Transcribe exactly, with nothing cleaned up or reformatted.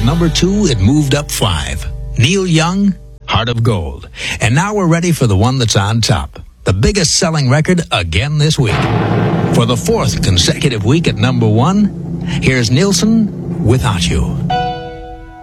number two, it moved up five. Neil Young, Heart of Gold. And now we're ready for the one that's on top. The biggest selling record again this week. For the fourth consecutive week at number one, here's Nielsen, Without You.